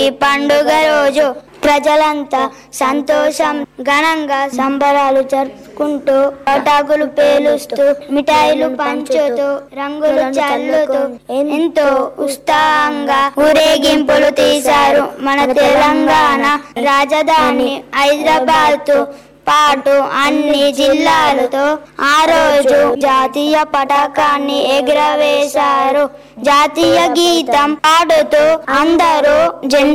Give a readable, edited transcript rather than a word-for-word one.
పండుగ రోజు ప్రజలంతా సంతోషం ఘనంగా సంబరాలు జరుపుకుంటూ పటాకులు పేలుస్తూ మిఠాయిలు పంచుతూ రంగులు చల్లుతూ ఎంతో ఉత్సాహంగా ఊరేగింపులు తీశారు. మన తెలంగాణ రాజధాని హైదరాబాద్ తో పాటు అన్ని జిల్లాలతో ఆ రోజు జాతీయ పతాకాన్ని ఎగురవేశారు. జాతీయ గీతం పాడుతూ అందరూ జెండా